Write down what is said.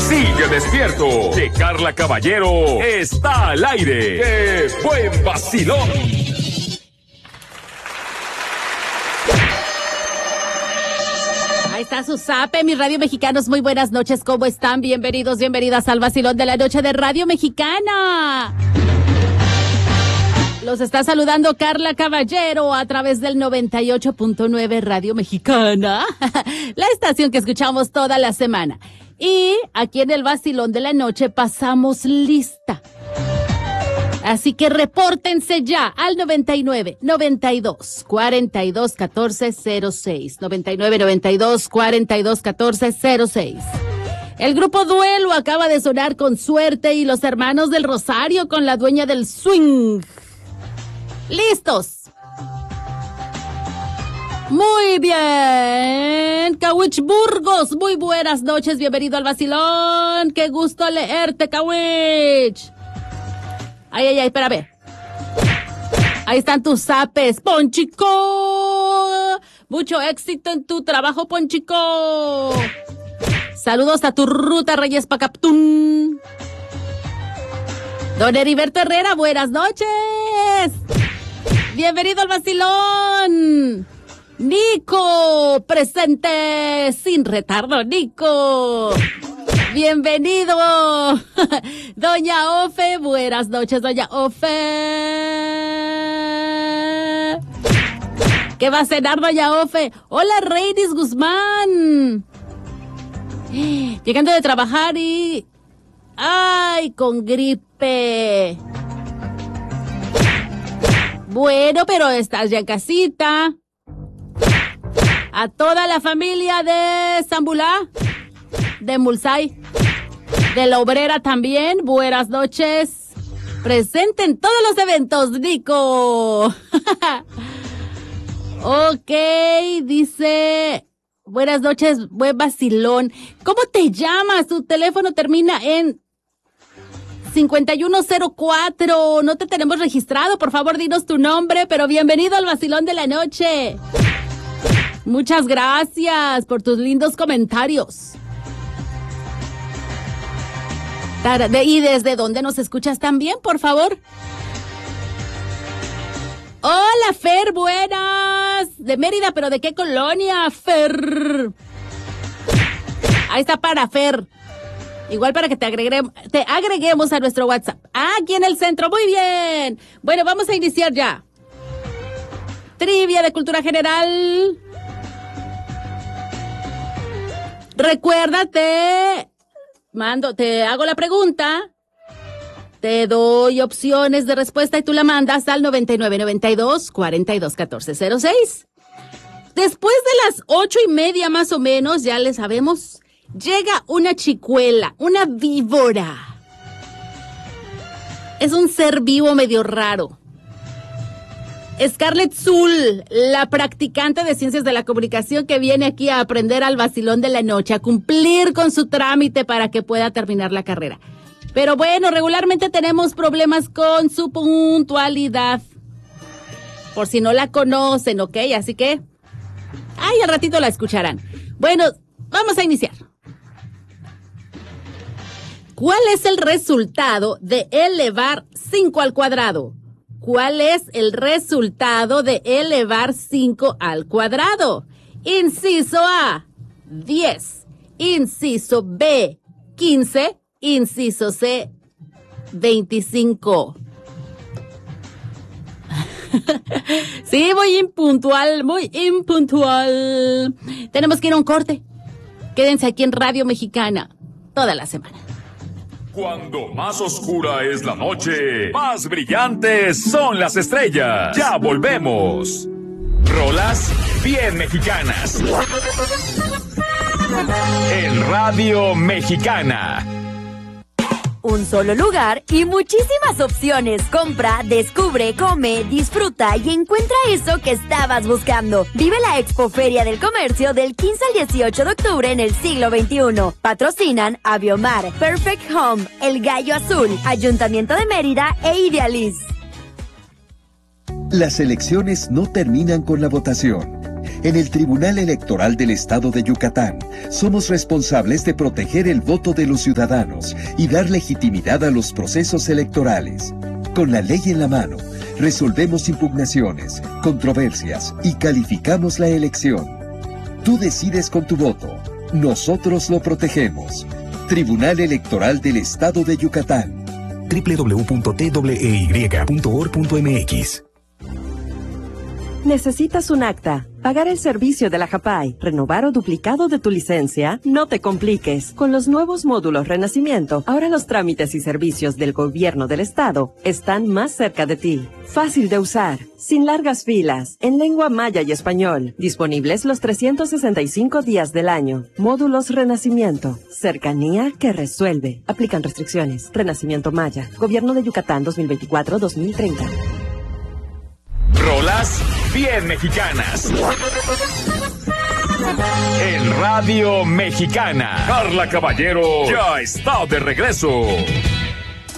Sigue despierto, que Carla Caballero está al aire. ¡Qué buen vacilón! Ahí está su zape, mis Radio Mexicanos. Muy buenas noches, ¿cómo están? Bienvenidos, bienvenidas al vacilón de la noche de Radio Mexicana. Los está saludando Carla Caballero a través del 98.9 Radio Mexicana, la estación que escuchamos toda la semana. Y aquí en el vacilón de la noche pasamos lista. Así que repórtense ya al 99-92-42-14-06. 99-92-42-14-06. El grupo Duelo acaba de sonar con Suerte y los Hermanos del Rosario con La Dueña del Swing. ¡Listos! Muy bien, Kawich Burgos, muy buenas noches, bienvenido al vacilón. Qué gusto leerte, Kawich. Ay, espérame. Ahí están tus zapes, Ponchico. Mucho éxito en tu trabajo, Ponchico. Saludos a tu ruta, Reyes Pacaptún. Don Heriberto Herrera, buenas noches. Bienvenido al vacilón. Nico, presente sin retardo, Nico. Bienvenido. Doña Ofe, buenas noches, Doña Ofe. ¿Qué va a cenar, Doña Ofe? Hola, Reidis Guzmán. Llegando de trabajar y... ¡ay, con gripe! Bueno, pero estás ya en casita. A toda la familia de Zambulá, de Mulsay, de La Obrera también, buenas noches. Presente en todos los eventos, Nico. Ok, dice... buenas noches, buen vacilón. ¿Cómo te llamas? Tu teléfono termina en 5104. No te tenemos registrado. Por favor, dinos tu nombre, pero bienvenido al vacilón de la noche. Muchas gracias por tus lindos comentarios. ¿Y desde dónde nos escuchas también, por favor? Hola, Fer, buenas. De Mérida, pero ¿de qué colonia, Fer? Ahí está para Fer. Igual para que te agreguemos a nuestro WhatsApp. Aquí en el centro, muy bien. Bueno, vamos a iniciar ya. Trivia de cultura general. Recuérdate, te hago la pregunta. Te doy opciones de respuesta y tú la mandas al 9992-421406. Después de las 8:30 más o menos, ya le sabemos, llega una chicuela, una víbora. Es un ser vivo medio raro. Scarlett Zul, la practicante de ciencias de la comunicación que viene aquí a aprender al vacilón de la noche, a cumplir con su trámite para que pueda terminar la carrera. Pero bueno, regularmente tenemos problemas con su puntualidad. Por si no la conocen, ¿ok? Así que, al ratito la escucharán. Bueno, vamos a iniciar. ¿Cuál es el resultado de elevar 5 al cuadrado? ¿Cuál es el resultado de elevar 5 al cuadrado? Inciso A, 10. Inciso B, 15. Inciso C, 25. Sí, muy impuntual. Tenemos que ir a un corte. Quédense aquí en Radio Mexicana toda la semana. Cuando más oscura es la noche, más brillantes son las estrellas. Ya volvemos. Rolas bien mexicanas. En Radio Mexicana. Un solo lugar y muchísimas opciones. Compra, descubre, come, disfruta y encuentra eso que estabas buscando. Vive la Expo Feria del Comercio del 15 al 18 de octubre en el siglo XXI. Patrocinan Aviomar, Perfect Home, El Gallo Azul, Ayuntamiento de Mérida e Idealis. Las elecciones no terminan con la votación. En el Tribunal Electoral del Estado de Yucatán, somos responsables de proteger el voto de los ciudadanos y dar legitimidad a los procesos electorales. Con la ley en la mano, resolvemos impugnaciones, controversias y calificamos la elección. Tú decides con tu voto. Nosotros lo protegemos. Tribunal Electoral del Estado de Yucatán. www.twey.org.mx. ¿Necesitas un acta? ¿Pagar el servicio de la JAPAI? ¿Renovar o duplicado de tu licencia? No te compliques. Con los nuevos módulos Renacimiento, ahora los trámites y servicios del gobierno del estado están más cerca de ti. Fácil de usar, sin largas filas, en lengua maya y español. Disponibles los 365 días del año. Módulos Renacimiento. Cercanía que resuelve. Aplican restricciones. Renacimiento Maya. Gobierno de Yucatán 2024-2030. Rolas bien mexicanas. En Radio Mexicana, Carla Caballero ya está de regreso.